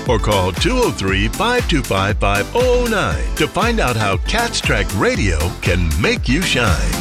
or call 203-525-5009 to find out how Cats Track Radio can make you shine.